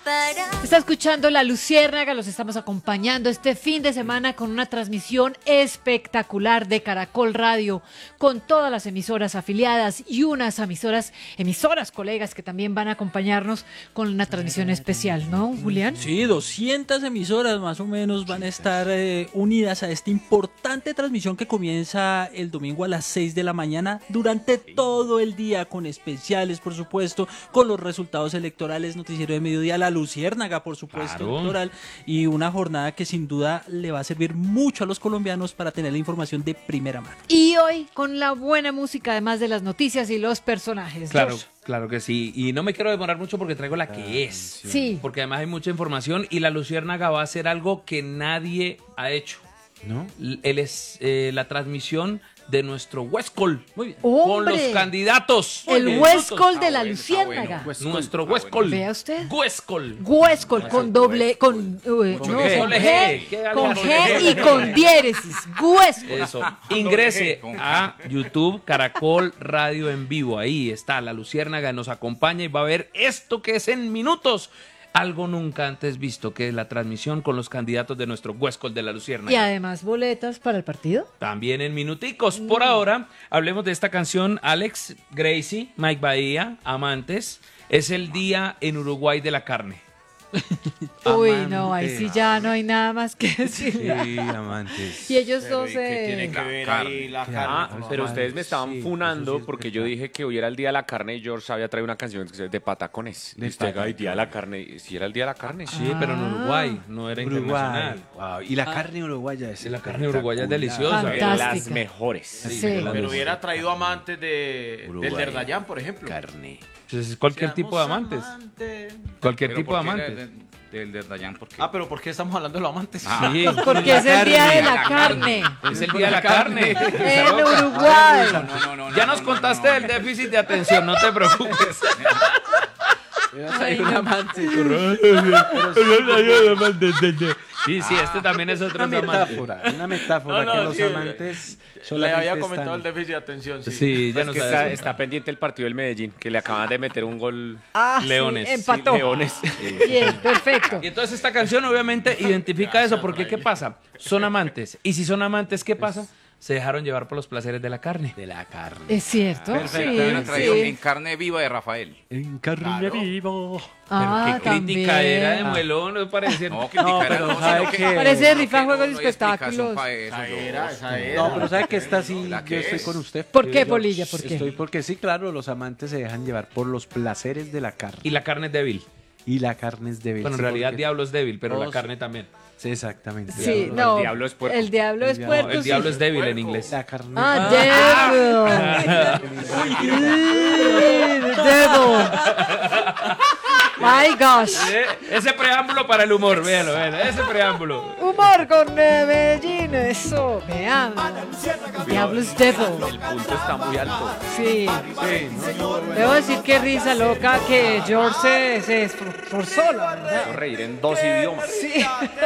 Está escuchando La Luciérnaga, los estamos acompañando este fin de semana con una transmisión espectacular de Caracol Radio, con todas las emisoras afiliadas y unas emisoras colegas que también van a acompañarnos con una transmisión especial, ¿no, Julián? Sí, 200 emisoras más o menos van a estar unidas a esta importante transmisión que comienza el domingo a las 6 de la mañana durante todo el día, con especiales, por supuesto, con los resultados electorales, noticiero de mediodía, La Luciérnaga, por supuesto, claro, electoral, y una jornada que sin duda le va a servir mucho a los colombianos para tener la información de primera mano. Y hoy con la buena música, además de las noticias y los personajes. Claro, Josh. claro que sí. Y no me quiero demorar mucho porque traigo la que es. Sí. Porque además hay mucha información y La Luciérnaga va a hacer algo que nadie ha hecho, ¿no? Él es la transmisión de nuestro Huescol. Muy bien. ¡Hombre! Con los candidatos. El Huescol de La Luciérnaga. Nuestro Huescol. Vea usted. Huescol. Huescol con doble, con G y con diéresis. Huescol. Eso. Ingrese a YouTube Caracol Radio en vivo. Ahí está La Luciérnaga, nos acompaña y va a ver esto que es en minutos. Algo nunca antes visto, que es la transmisión con los candidatos de nuestro Huescol de La Luciérnaga. Y además boletas para el partido. También en minuticos. Por ahora, hablemos de esta canción. Alex, Gracie, Mike Bahía, Amantes. Es el día en Uruguay de la carne. Uy, no, ahí sí ya no hay nada más que decir. Sí, Amantes. Y ellos Pero, dos ¿y qué tiene que ver ahí la carne? Pero ustedes me estaban funando porque yo dije que hoy era el Día de la Carne y George había traído una canción de patacones. De Usted patacones. el Día de la Carne. ¿Sí era el Día de la Carne? Sí, pero en Uruguay, no era internacional. Wow. Y la carne uruguaya es. Sí, la carne uruguaya es deliciosa. Fantástica. Las mejores. Sí. Pero hubiera traído amantes del Uruguay. Derdayán, por ejemplo. Carne. Entonces, cualquier tipo de amantes. Cualquier tipo de amantes. Del Derdayán, ¿por qué? Ah, pero ¿por qué estamos hablando de los amantes? Sí. Porque es el día de la carne. Es el día de la carne. En Uruguay. No, Ya nos contaste del déficit de atención, no te preocupes. Ay, un no. amante. Sí, este también es otro Una amante. metáfora No, que los sí, amantes Le solamente había comentado el están... déficit de atención, sí. Sí, ya Es nos que sabes. está pendiente el partido del Medellín, que le acaban de meter un gol. Ah, Leones. sí, empató. Leones. Bien, perfecto. Y entonces esta canción obviamente identifica eso, porque ¿qué pasa? Son amantes. Y si son amantes, ¿qué pasa? Se dejaron llevar por los placeres de la carne. De la carne. Es cierto. Perfecto, Sí, una Traído sí. en carne viva de Rafael. En carne vivo. Ah, Pero qué crítica también. era de muelón, no parece. No, pero ¿sabe qué? Parece rifa, juegos y espectáculos. Esa era. No, pero ¿sabe que esta sí? ¿La Yo qué estoy es? con usted. ¿Por qué, Yo Polilla? ¿Por qué? Estoy porque sí, claro, los amantes se dejan llevar por los placeres de la carne. Y la carne es débil. Y la carne es débil. Bueno, en Sí, realidad porque- diablo es débil, pero la todos- carne también. Sí, exactamente. Sí, El no. diablo es puerco. El diablo es El puerco. El sí. diablo es débil en inglés. La carne. Ah, devil. Devil. My gosh. Ese preámbulo para el humor, véalo, ese preámbulo. Humor con Medellín, eso, vean. Diablo es devil. El punto está muy alto. Sí. Debo decir que risa loca que George se esforzó, la verdad. Puedo reír en dos idiomas. Sí.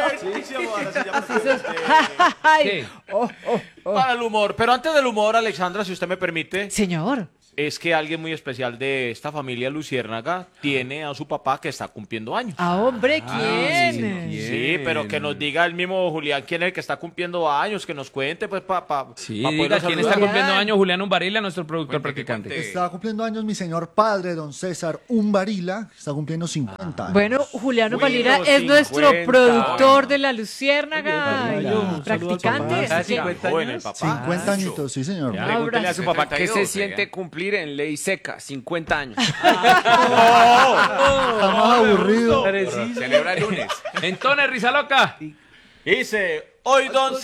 Ay. ¿Qué? Para el humor. Pero antes del humor, Alexandra, si usted me permite, Señor. es que alguien muy especial de esta familia Luciérnaga tiene a su papá que está cumpliendo años. Ah, hombre, ¿quién? Sí, pero que nos diga el mismo Julián quién es el que está cumpliendo años, que nos cuente, pues, Sí, poderlo diga, ¿quién está saludar. cumpliendo años? Julián Umbarilla, nuestro productor practicante. Está cumpliendo años mi señor padre, don César Umbarila, está cumpliendo 50 años. Bueno, Juliano Uy, Valira los es nuestro 50. productor de La Luciérnaga Muy bien, y un practicante. saludo a así que- 50 Joven el años. papá. 50 añitos, sí señor. Ya, pregúntele a su papá qué se 72, siente cumplir en ley seca, 50 años. Estamos aburridos. Celebra el lunes. Entonces, risa loca. Dice, hoy don